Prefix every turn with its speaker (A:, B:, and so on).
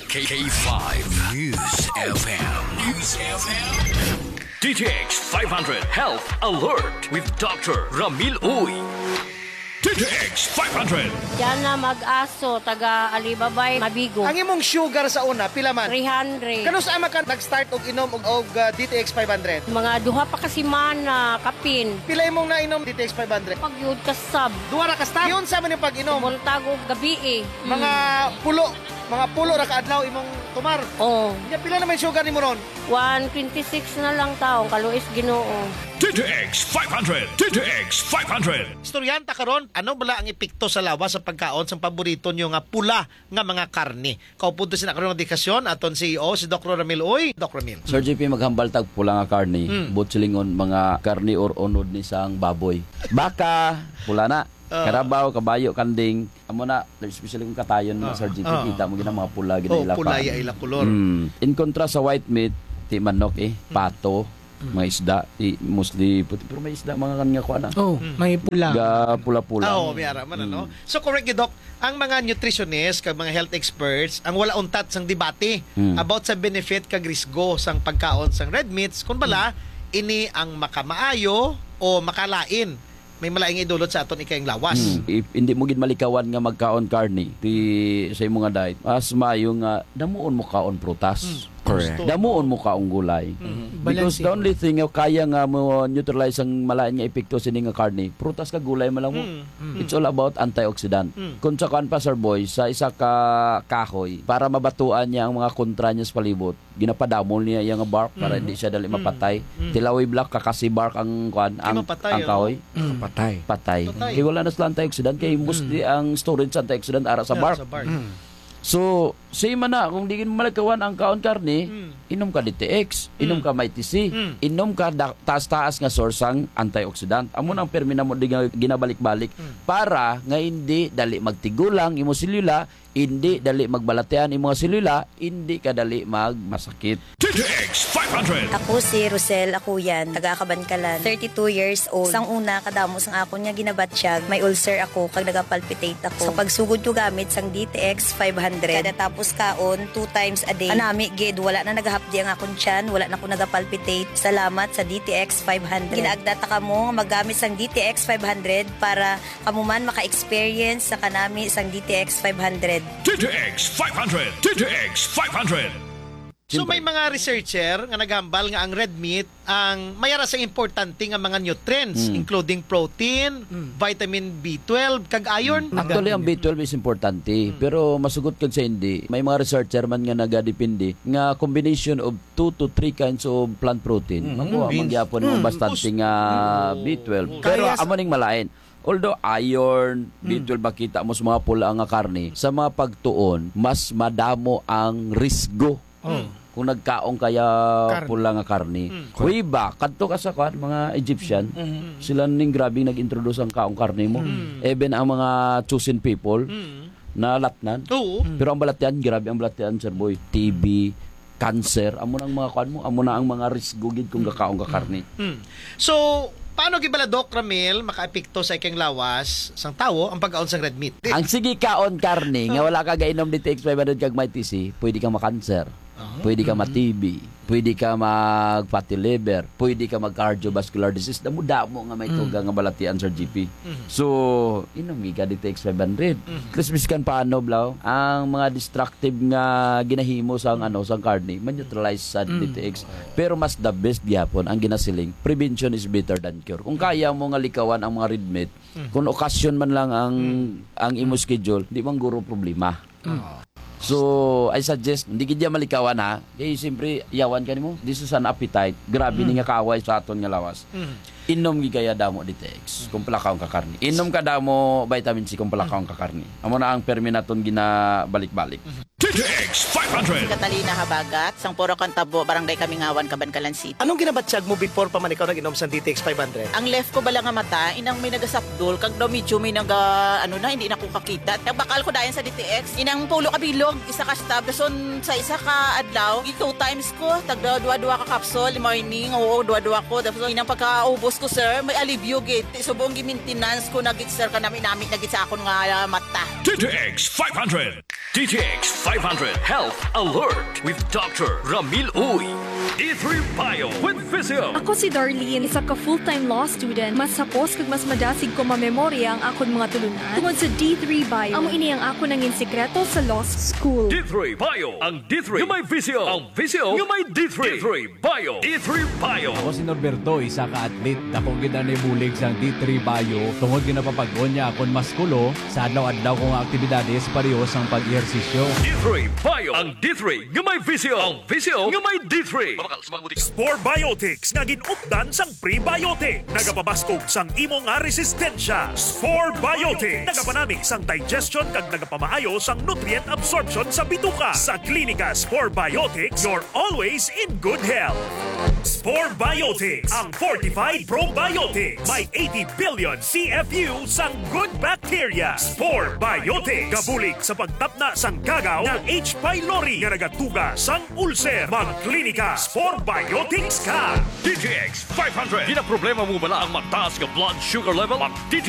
A: K5 News FM. News FM. DTX 500 Health Alert with Dr. Ramil Uy. DTX 500.
B: Diyan na mag-aso, taga Alibabay, Mabigo.
C: Ang imong sugar sa una, pila man?
B: 300.
C: Kano sa ama ka nag-start og inom og DTX 500?
B: Mga duha pa kasi mana, kapin.
C: Pila imong nainom DTX 500?
B: Pagyud kasab.
C: Duha ra ka stop. Yun sa man yung pag-inom.
B: Buntag og gabi eh.
C: Mga pulo ra ka adlaw imong tumar.
B: Oh,
C: Ya pila naman sugar nimo ron?
B: 126 na lang taong kaluis Ginoo.
A: DTX 500. DTX 500.
C: Istoryanta karon, ano bala ang epekto sa lawas sa pagkaon sa paborito nyo nga pula nga mga karne? Kaupunto sina karon nga dikasyon aton CEO si Dr. Ramil Uy. Dr. Ramil.
D: Sir JP, maghambal tag pula nga karni. Butchilingon mga karni or unod ni sang baboy. Baka, pula na. Karabaw, kabayo, kanding. Amo na, especially kung katayon mo, Sir JP, kita mo gina mga pula, gina ila pa.
C: Pula ya ila kulor.
D: In contrast sa white meat, ti manok pato, mga isda, mostly puti. Pero may isda, mga kanya ko na.
E: May pula.
D: Pula-pula.
C: Oo, mayara man ano. So correct you, Doc. Ang mga nutritionists kag mga health experts ang wala untat sang debate about sa benefit kag risgo sang pagkaon sang red meats kun bala ini ang makamaayo o makalain. May malaing idulot sa aton ikayang lawas.
D: If hindi mo gid malikawan nga magkaon karni sa imong nga diet, mas maayo nga damuon mo kaon prutas.
E: Correct.
D: Damuon mo kaong gulay. Because the only thing kaya nga mo neutralize ang malain nga epekto sini nga karni, prutas ka gulay man lang mo. It's all about antioxidant. Kung sa kan pa, Sir Boy, sa isa ka kahoy, para mabatuan niya ang mga kontra niya sa palibot, ginapadamol niya yung bark para hindi siya dali mapatay. Tilawi black kakasi bark ang ang kahoy. Patay. Kaya wala na sila antioxidant, kaya mostly ang storage sa antioxidant ara sa bark. So, say man na, kung di mo malikawan ang kaon karne, inom ka DTX, inom ka MyTC, inom ka taas-taas nga source ang antioxidant. Amo nang permina mo di ginabalik-balik para nga hindi dali magtigulang imo selula, hindi dali magbalatean imo selula, hindi ka dali magmasakit.
A: DTX 500.
F: Ako si Rosel Akuyan, taga Kabankalan, 32 years old. Sang una, kadamo sang akon nga ginabatsyag, may ulcer ako, kag nagapalpitate ako. Sa pagsugod ko gamit sang DTX 500, kada tapos kaon, 2 times a day. Anami, gid, wala na nagahapdi ang akon tiyan, wala na ko nagapalpitate. Salamat sa DTX 500. Ginaagdata ka mo magamit sang DTX 500 para kamuman maka-experience sa kanami sang DTX 500.
A: DTX 500. DTX 500.
C: So may mga researcher nga naghambal nga ang red meat ang mayara sa importante nga mga nutrients including protein, vitamin B12 kag iron.
D: Actually, ang B12 is importante. Pero masugot kag sa hindi, may mga researcher man nga nagadepende nga combination of 2 to 3 kinds of plant protein. Makuha magyapon mo bastante nga B12. Pero amo ning malain. Although iron, B12 makita mo sa mga pula nga karne, sa mga pagtuon, mas madamo ang risgo. Kung nagkaong kaya pula nga karne. Way back, kadto ka sa mga Egyptian, sila ning grabe nag-introduce ang kaong karne mo. Even ang mga chosen people na latnan. Pero ang balatian, grabe ang balatian, Sir Boy. TB, cancer, amo na ang mga kuan mo, amo na ang mga risgo gid kung kakaong ka karne.
C: So, paano gibala Doc Ramil makaepekto sa ikang lawas sang tawo ang pagkaon sang red meat?
D: Ang sige kaon karne nga wala ka gainom DTX 500 kag MyTC, pwede kang makanser. Pwede ka ma-TB, pwede ka mag-fatty liver, pwede ka mag-cardiovascular disease. Damo-damo nga may tuga nga balatian, Sir GP. So, inom ka DTX 500. Krispiskan paano, Blaw? Ang mga destructive nga ginahimo sang sang karne, man-neutralize sa DTX. Pero mas the best gyapon ang ginasiling. Prevention is better than cure. Kung kaya mo nga likawan ang mga red meat, kung okasyon man lang ang imo schedule, di man guro problema. So, I suggest, hindi gidya malikawan ha. Eh, siyempre, yawan ka nimo. This is an appetite. Grabe ni nga kaaway sa aton nga lawas. Inom gi kaya damo DTX kung pala kaong kakarni. Inom ka damo vitamin C kung pala kaong kakarni. Amo na ang perminaton ginabalik-balik.
A: DTX 500.
G: Catalina Habagat, sang Puro Cantabo, Barangay Kamingawan, Cabancalan City.
C: Anong ginabatsyag mo before pa man ikaw nag-inom sa DTX 500?
G: Ang left ko bala nga mata, inang may nagasapdol, kag daw medyo may hindi na ko kakita. Nagbakal ko dayan sa DTX, inang pulo ka bilog, isa ka stab, dason sa isa ka adlaw, 2 times ko, tagda dua-dua ka capsule, morning, dua-dua ko, dason inang pagkaubos ko, sir, may alivio gate, so buong maintenance ko, nagit sir, kanami-nami, nagit sa akon nga mata.
A: DTX 500. DTX 500. 500 Health Alert with Dr. Ramil Uy. D3 Bio with Visio.
E: Ako si Darlene, isa ka full-time law student. Mas sapos kag mas madasig ko mamemorya ang akon mga tulunan. Tungod sa D3 Bio, amo ini ang ako nangin sekreto sa law school.
A: D3 Bio. Ang D3 yung may Visio. Ang Visio yung may D3. D3 Bio. D3 Bio.
H: Ako si Norberto, isa ka atlet. Dako gid na bulig sang D3 Bio. Tungod ginapapag-on niya akon maskulo sa adlaw-adlaw kong aktibidades pareho sang pag-ehersisyo.
A: D3 Bio. Ang D3 yung may Visio. Ang Visio yung may D3.
I: Spore Biotics nga ginupdan sang prebiotic. Nagapabaskog sang imo nga resistensya. Spore Biotics. Nagapanamig sang digestion kag nagapamaayo sang nutrient absorption sa bituka. Sa klinika Spore Biotics, you're always in good health. Spore Biotics, ang fortified probiotics. May 80 billion CFU sang good bacteria. Spore Biotics. Gabulig sa pagtapna sang kagaw ng H. pylori nga nagatuga sang ulcer. Magklinika Spore Biotics ka.
A: DTX 500. Di na problema mo bala ang magtaas ng blood sugar level? Ang DTX